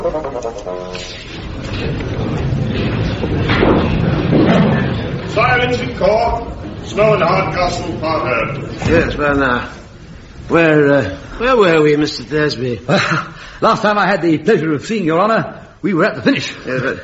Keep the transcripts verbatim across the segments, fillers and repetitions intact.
Silence in court. Snow and Hardcastle, Parker. Yes, well now. Where, uh, where were we, Mister Thursby? Uh, last time I had the pleasure of seeing Your Honour, we were at the finish. Yes, but...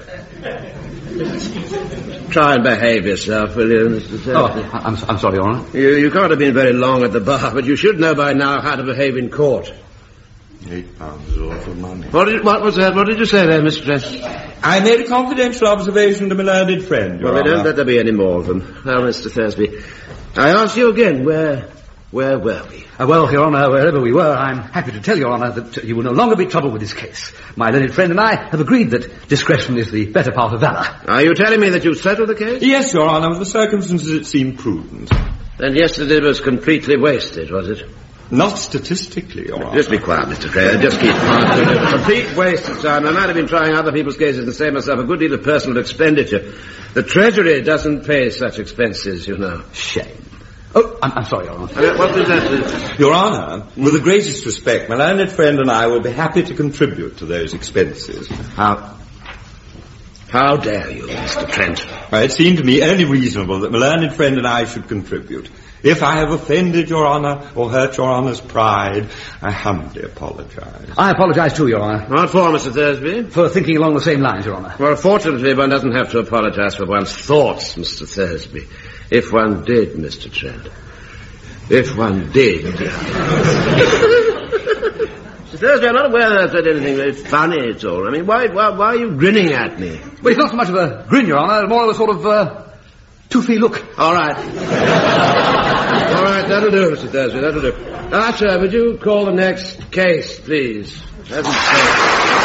Try and behave yourself, will you, Mister Thursby? Oh, I'm, I'm sorry, Your Honour. You, you can't have been very long at the bar, but you should know by now how to behave in court. Eight pounds is awful money. What, did, what was that? What did you say there, Mister Trent? I made a confidential observation to my learned friend, Your Well, we Honour. don't let there be any more of them. Now, Mister Thursby, I ask you again, where, where were we? Uh, well, Your Honour, wherever we were, I'm happy to tell Your Honour that uh, you will no longer be troubled with this case. My learned friend and I have agreed that discretion is the better part of valour. Are you telling me that you settled the case? Yes, Your Honour, with the circumstances it seemed prudent. Then yesterday was completely wasted, was it? Not statistically, Your Honour. Just be quiet, Mister Craig. Just keep quiet. Complete waste of time. I might have been trying other people's cases and saved myself a good deal of personal expenditure. The Treasury doesn't pay such expenses, you know. Shame. Oh, I'm, I'm sorry, Your Honour. Uh, what was that? Your Honour, with the greatest respect, my learned friend and I will be happy to contribute to those expenses. How... How dare you, Mister Trent? Well, it seemed to me only reasonable that my learned friend and I should contribute. If I have offended Your Honour or hurt Your Honour's pride, I humbly apologise. I apologise too, Your Honour. What for, Mister Thursby? For thinking along the same lines, Your Honour. Well, fortunately, one doesn't have to apologise for one's thoughts, Mister Thursby. If one did, Mister Trent. If one did. Mister Thursby, I'm not aware that I've said anything very funny at all. I mean, why, why, why are you grinning at me? Well, it's not so much of a grin, Your Honour, more of a sort of, uh, toothy look. All right. All right, that'll do, Mister Thursby, that'll do. Archer, would you call the next case, please? Hasn't said.